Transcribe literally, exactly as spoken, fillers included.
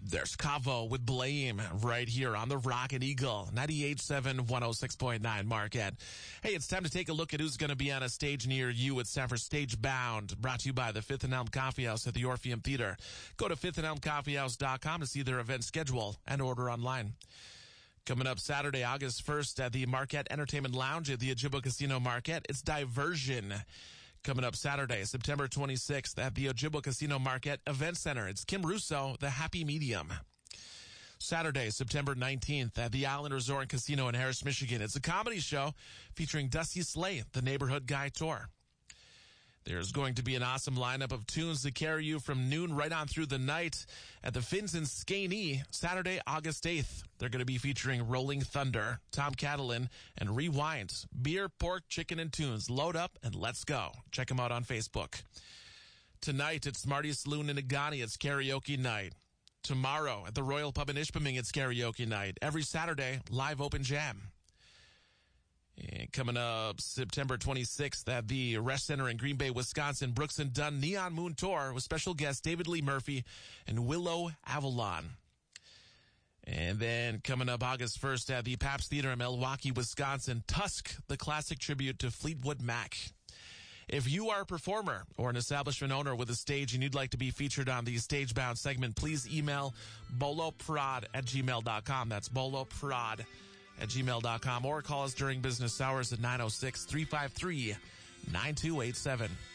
There's Cavo with Blame right here on the Rocket Eagle, ninety-eight point seven, one oh six point nine Marquette. Hey, it's time to take a look at who's going to be on a stage near you. It's time for Stage Bound, brought to you by the Fifth and Elm Coffee House at the Orpheum Theater. Go to fifth and elm coffee house dot com to see their event schedule and order online. Coming up Saturday, August first at the Marquette Entertainment Lounge at the Ojibwa Casino Marquette, it's Diversion. Coming up Saturday, September twenty-sixth at the Ojibwa Casino Marquette Event Center, it's Kim Russo, The Happy Medium. Saturday, September nineteenth at the Island Resort and Casino in Harris, Michigan, it's a comedy show featuring Dusty Slay, the Neighborhood Guy Tour. There's going to be an awesome lineup of tunes to carry you from noon right on through the night at the Finns in Skaney, Saturday, August eighth. They're going to be featuring Rolling Thunder, Tom Catalin, and Rewind. Beer, pork, chicken, and tunes. Load up and let's go. Check them out on Facebook. Tonight, it's Marty's Saloon in Agani. It's karaoke night. Tomorrow, at the Royal Pub in Ishpeming, it's karaoke night. Every Saturday, live open jam. And coming up September twenty-sixth at the Rest Center in Green Bay, Wisconsin, Brooks and Dunn Neon Moon Tour with special guests David Lee Murphy and Willow Avalon. And then coming up August first at the Pabst Theater in Milwaukee, Wisconsin, Tusk, the classic tribute to Fleetwood Mac. If you are a performer or an establishment owner with a stage and you'd like to be featured on the Stage Bound segment, please email boloprod at gmail dot com. That's boloprod at gmail dot com, or call us during business hours at nine oh six, three five three, nine two eight seven.